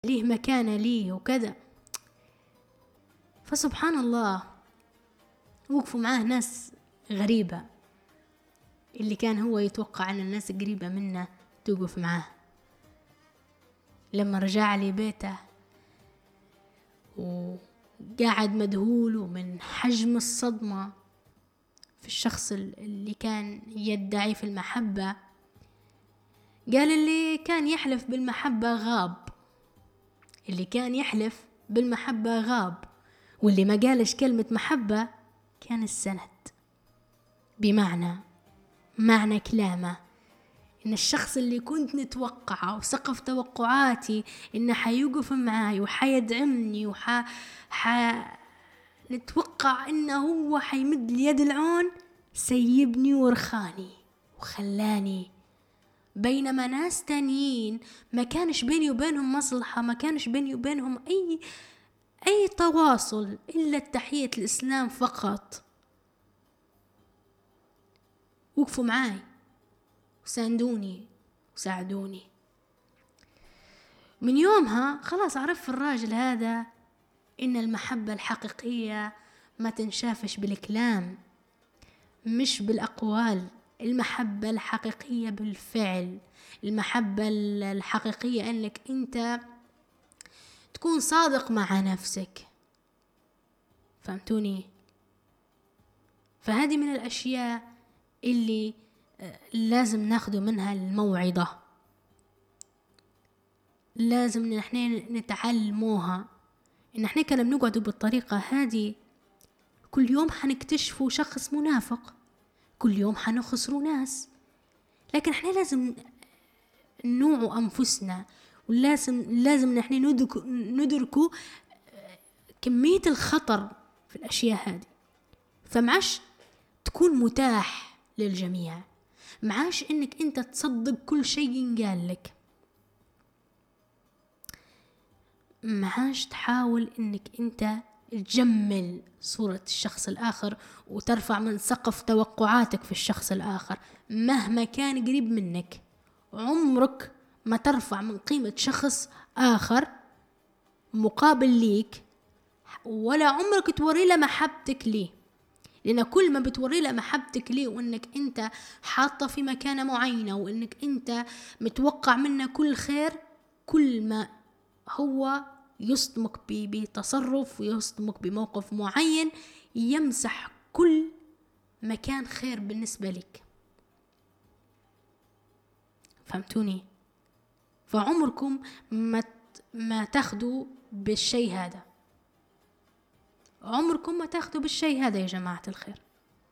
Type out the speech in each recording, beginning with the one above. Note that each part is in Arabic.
ليه مكانة ليه وكذا. فسبحان الله وقفوا معاه ناس غريبة، اللي كان هو يتوقع أن الناس قريبة منه توقف معاه. لما رجع لي بيته وقاعد مذهول ومن حجم الصدمة في الشخص اللي كان يدعي في المحبة، قال اللي كان يحلف بالمحبة غاب، اللي كان يحلف بالمحبة غاب، واللي ما قالش كلمة محبة كان السند. معنى كلامه إن الشخص اللي كنت نتوقعه وسقف توقعاتي إنه حيوقف معاي وحيدعمني نتوقع إنه هو حيمد لي يد العون، سيبني ورخاني وخلاني. بينما ناس تانيين ما كانش بيني وبينهم مصلحة، ما كانش بيني وبينهم أي تواصل إلا تحية الإسلام فقط، وقفوا معاي وساندوني وساعدوني. من يومها خلاص عرف الراجل هذا إن المحبة الحقيقية ما تنشافش بالكلام، مش بالأقوال. المحبة الحقيقية بالفعل. المحبة الحقيقية أنك أنت تكون صادق مع نفسك. فهمتوني؟ فهذه من الأشياء اللي لازم ناخده منها الموعظة، لازم نحن نتعلموها. إن احنا كلام نقعدوا بالطريقة هذه كل يوم حنكتشفوا شخص منافق، كل يوم حنخسروا ناس. لكن احنا لازم نوعوا أنفسنا، ولازم نحن ندركوا كمية الخطر في الأشياء هذه. فمعاش تكون متاح للجميع، معاش انك انت تصدق كل شيء ينقال لك، معاش تحاول انك انت تجمل صورة الشخص الآخر وترفع من سقف توقعاتك في الشخص الآخر. مهما كان قريب منك عمرك ما ترفع من قيمة شخص آخر مقابل ليك، ولا عمرك توري له محبتك ليه. لأن كل ما بتوري له محبتك ليه وإنك أنت حاطة في مكانة معينة وإنك أنت متوقع منه كل خير، كل ما هو يصدمك بتصرف ويصدمك بموقف معين يمسح كل مكان خير بالنسبة لك. فهمتوني؟ فعمركم ما تاخدوا بالشيء هذا، عمركم ما تاخدوا بالشيء هذا يا جماعة الخير.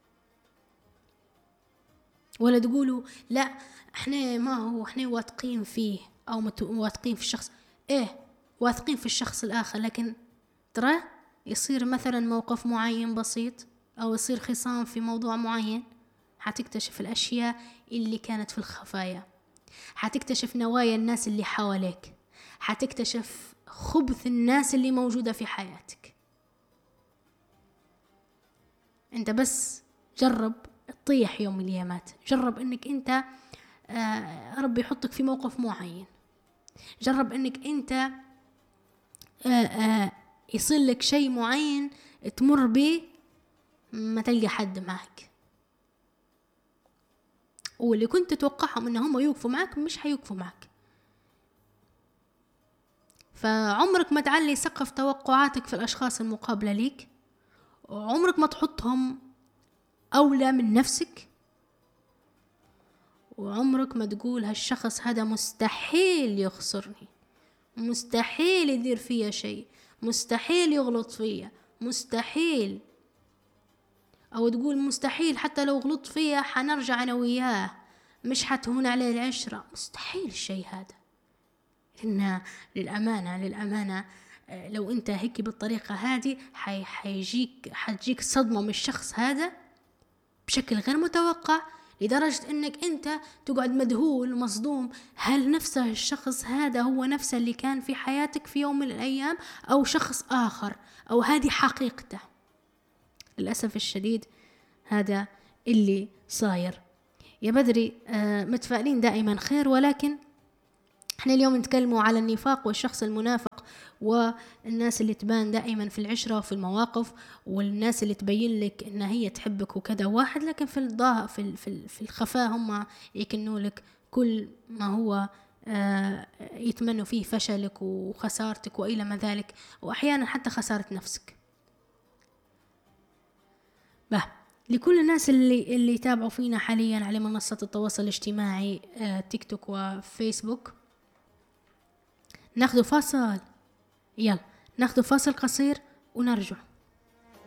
ولا تقولوا لا احنا ما هو احنا واثقين فيه او واثقين في الشخص. واثقين في الشخص الآخر، لكن ترى يصير مثلا موقف معين بسيط أو يصير خصام في موضوع معين، حتكتشف الأشياء اللي كانت في الخفايا، حتكتشف نوايا الناس اللي حواليك، حتكتشف خبث الناس اللي موجودة في حياتك. انت بس جرب تطيح يوم من الأيامات، جرب انك انت ربي يحطك في موقف معين، جرب انك انت يصير لك شيء معين تمر به ما تلقى حد معك، واللي كنت تتوقعهم انهم يوقفوا معك مش حيوقفوا معك. فعمرك ما تعلي سقف توقعاتك في الاشخاص المقابلة ليك، وعمرك ما تحطهم اولى من نفسك، وعمرك ما تقول هالشخص هذا مستحيل يخسرني، مستحيل يدير فيا شيء، مستحيل يغلط فيا، مستحيل. أو تقول مستحيل حتى لو غلط فيا حنرجع أنا وياه، مش حتهون عليه العشرة. مستحيل الشيء هذا. لأن للأمانة لو أنت هيك بالطريقة هذه حتجيك صدمة من الشخص هذا بشكل غير متوقع، لدرجة أنك أنت تقعد مذهول ومصدوم. هل نفس الشخص هذا هو نفسه اللي كان في حياتك في يوم من الأيام، أو شخص آخر، أو هذه حقيقته؟ للأسف الشديد هذا اللي صاير. يا بدري متفائلين دائما خير، ولكن احنا اليوم نتكلموا على النفاق والشخص المنافق، والناس اللي تبان دائما في العشرة وفي المواقف، والناس اللي تبين لك ان هي تحبك وكذا واحد، لكن في الظاهر في الخفاء هم يكنوا لك كل ما هو يتمنوا فيه فشلك وخسارتك وإلى ما ذلك، وأحيانا حتى خسارة نفسك. لكل الناس اللي يتابعوا فينا حاليا على منصة التواصل الاجتماعي تيك توك وفيسبوك، ناخذ فاصل قصير ونرجع.